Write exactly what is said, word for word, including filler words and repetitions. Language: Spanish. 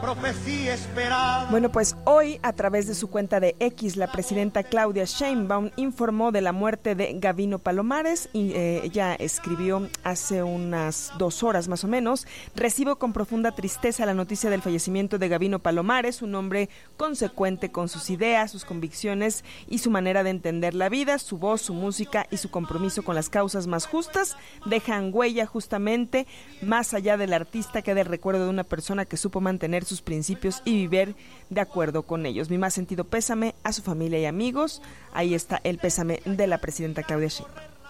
Profecía esperada. Bueno, pues hoy a través de su cuenta de X, la presidenta Claudia Sheinbaum informó de la muerte de Gavino Palomares y eh, ella escribió hace unas dos horas más o menos: recibo con profunda tristeza la noticia del fallecimiento de Gavino Palomares, un hombre consecuente con sus ideas, sus convicciones y su manera de entender la vida. Su voz, su música y su compromiso con las causas más justas dejan huella justamente más allá del artista que del recuerdo de una persona que supo mantener sus principios y vivir de acuerdo con ellos. Mi más sentido pésame a su familia y amigos. Ahí está el pésame de la presidenta Claudia Sheinbaum.